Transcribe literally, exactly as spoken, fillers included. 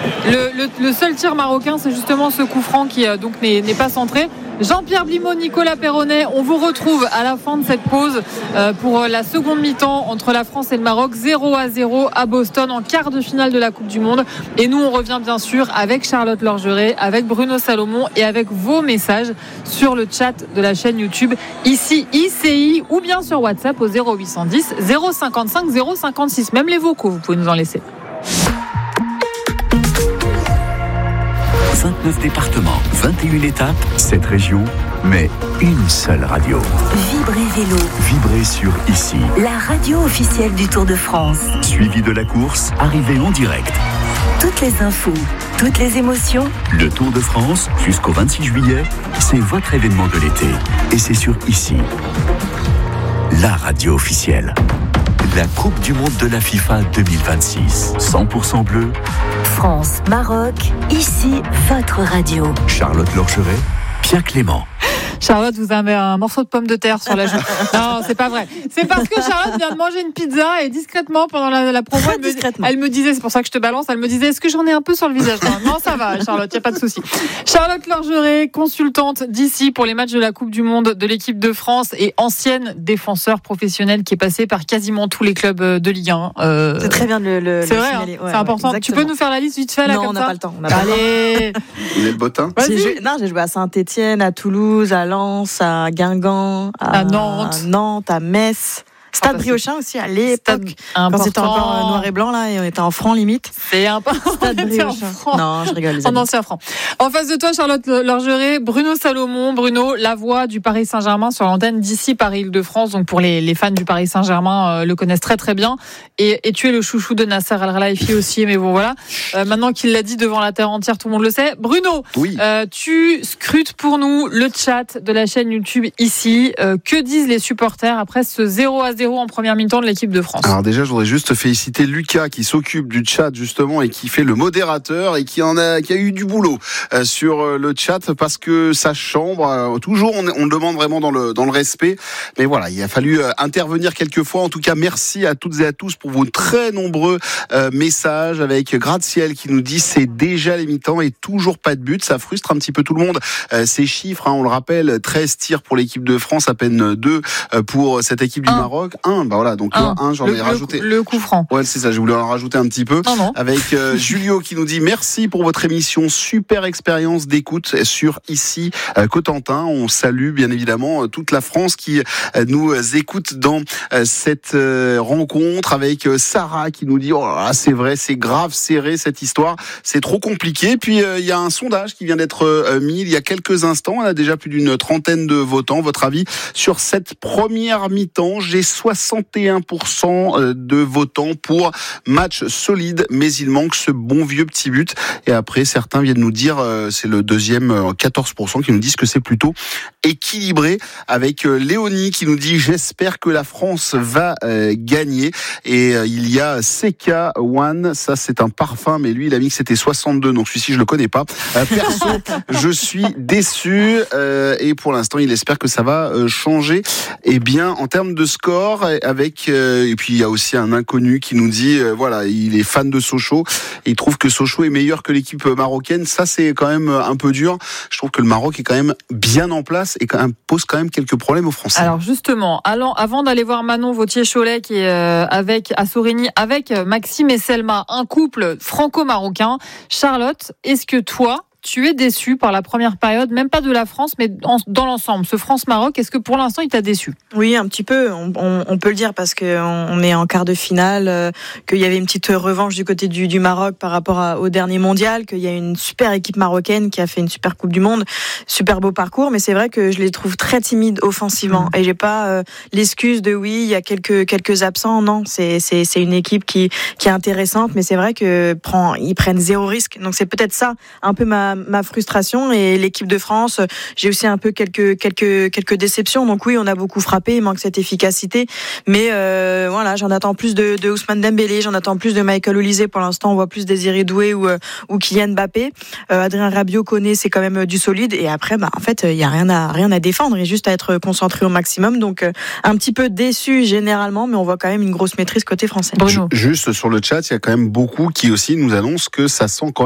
Le, le, le seul tir marocain, c'est justement ce coup franc qui euh, donc n'est, n'est pas centré. Jean-Pierre Blimaud, Nicolas Perronnet, on vous retrouve à la fin de cette pause euh, pour la seconde mi-temps entre la France et le Maroc, zéro à zéro à Boston en quart de finale de la Coupe du Monde. Et nous, on revient bien sûr avec Charlotte Lorgeret, avec Bruno Salomon et avec vos messages sur le chat de la chaîne YouTube ici I C I ou bien sur WhatsApp au zéro huit cent dix zéro cinquante-cinq zéro cinquante-six. Même les vocaux, vous pouvez nous en laisser. vingt-neuf départements, vingt et une étapes, sept régions, mais une seule radio. Vibrez Vélo. Vibrez sur Ici. La radio officielle du Tour de France. Suivi de la course, arrivée en direct. Toutes les infos, toutes les émotions. Le Tour de France, jusqu'au vingt-six juillet, c'est votre événement de l'été. Et c'est sur Ici. La radio officielle. La Coupe du Monde de la FIFA deux mille vingt-six. cent pour cent bleu. France, Maroc, ici, votre radio. Charlotte Lorgeret, Pierre Clément. Charlotte, vous avez un morceau de pomme de terre sur la joue. Non, c'est pas vrai. C'est parce que Charlotte vient de manger une pizza et discrètement, pendant la, la promo, elle me, elle me disait, c'est pour ça que je te balance, elle me disait, est-ce que j'en ai un peu sur le visage? Non, ça va, Charlotte, y a pas de souci. Charlotte Lorgeret, consultante d'ici pour les matchs de la Coupe du Monde de l'équipe de France et ancienne défenseur professionnelle qui est passée par quasiment tous les clubs de Ligue un. Euh... C'est très bien de le, le C'est le vrai, signaler. hein, ouais, c'est important. Ouais, tu peux nous faire la liste vite fait là, non, comme on n'a ça pas le temps. On n'a pas Allez. Vous êtes le bottin? J'ai joué, non, j'ai joué à Saint-Étienne, à Toulouse, à Lens, à Guingamp, à, à Nantes. à Nantes, à Metz. Stade Briochin aussi à l'époque, quand c'était encore noir et blanc là, et on était en franc limite. C'est important. Stade Briochin. Non, je rigole. Les en ancien franc. En face de toi, Charlotte Lorgeret, Bruno Salomon. Bruno, la voix du Paris Saint-Germain sur l'antenne d'ici Paris-Île-de-France. Donc pour les, les fans du Paris Saint-Germain, euh, le connaissent très très bien. Et, et tu es le chouchou de Nasser Al-Khelaifi aussi. Mais bon voilà. Euh, maintenant qu'il l'a dit devant la terre entière, tout le monde le sait. Bruno, oui. euh, tu scrutes pour nous le chat de la chaîne YouTube ici. Euh, que disent les supporters après ce zéro à zéro en première mi-temps de l'équipe de France? Alors déjà, je voudrais juste féliciter Lucas qui s'occupe du chat justement et qui fait le modérateur et qui en a, qui a eu du boulot euh, sur euh, le chat parce que sa chambre, euh, toujours on, on le demande vraiment dans le dans le respect. Mais voilà, il a fallu euh, intervenir quelques fois. En tout cas, merci à toutes et à tous pour vos très nombreux euh, messages avec Gratte-Ciel qui nous dit c'est déjà les mi-temps et toujours pas de but. Ça frustre un petit peu tout le monde. Euh, ces chiffres, hein, on le rappelle, treize tirs pour l'équipe de France, à peine deux euh, pour cette équipe du un. Maroc. Un, bah voilà, donc un, un j'en le, ai rajouté. Le, le coup franc. Ouais, c'est ça, je voulais en rajouter un petit peu. Non, non. Avec euh, Julio qui nous dit merci pour votre émission, super expérience d'écoute sur ici euh, Cotentin. On salue bien évidemment euh, toute la France qui euh, nous euh, écoute dans euh, cette euh, rencontre avec euh, Sarah qui nous dit oh là là, c'est vrai, c'est grave serré cette histoire, c'est trop compliqué. Puis il euh, y a un sondage qui vient d'être euh, mis il y a quelques instants. On a déjà plus d'une trentaine de votants. Votre avis sur cette première mi-temps? J'ai soixante et un pour cent de votants pour match solide, mais il manque ce bon vieux petit but. Et après, certains viennent nous dire, euh, c'est le deuxième, euh, quatorze pour cent qui nous disent que c'est plutôt équilibré. Avec euh, Léonie qui nous dit, j'espère que la France va euh, gagner. Et euh, il y a C K One, ça c'est un parfum, mais lui il a mis que c'était soixante-deux, donc celui-ci je le connais pas. Euh, perso, je suis déçu euh, et pour l'instant il espère que ça va euh, changer. Et bien en termes de score, avec euh, et puis il y a aussi un inconnu qui nous dit euh, voilà, il est fan de Sochaux et il trouve que Sochaux est meilleur que l'équipe marocaine. Ça c'est quand même un peu dur. Je trouve que le Maroc est quand même bien en place et quand même, pose quand même quelques problèmes aux Français. Alors justement, allant, avant d'aller voir Manon Vautier-Cholet qui est euh, avec à Sorigny avec Maxime et Selma, un couple franco-marocain. Charlotte, est-ce que toi tu es déçu par la première période, même pas de la France, mais dans l'ensemble, ce France-Maroc, est-ce que pour l'instant il t'a déçu? Oui, un petit peu, on, on, on peut le dire parce qu'on on est en quart de finale, euh, qu'il y avait une petite revanche du côté du, du Maroc par rapport à, au dernier mondial, qu'il y a une super équipe marocaine qui a fait une super Coupe du Monde, super beau parcours, mais c'est vrai que je les trouve très timides offensivement mmh. et j'ai pas euh, l'excuse de oui, il y a quelques quelques absents, non, c'est c'est c'est une équipe qui qui est intéressante, mais c'est vrai que prend ils prennent zéro risque, donc c'est peut-être ça un peu ma ma frustration. Et l'équipe de France, j'ai aussi un peu quelques quelques quelques déceptions. Donc oui, on a beaucoup frappé, il manque cette efficacité, mais euh, voilà, j'en attends plus de, de Ousmane Dembélé, j'en attends plus de Michael Olise. Pour l'instant, on voit plus Désiré Doué ou ou Kylian Mbappé. Euh, Adrien Rabiot connaît, c'est quand même du solide. Et après, bah en fait, il y a rien à rien à défendre, il y a juste à être concentré au maximum. Donc euh, un petit peu déçu généralement, mais on voit quand même une grosse maîtrise côté français. Bruno. Juste sur le chat, il y a quand même beaucoup qui aussi nous annoncent que ça sent quand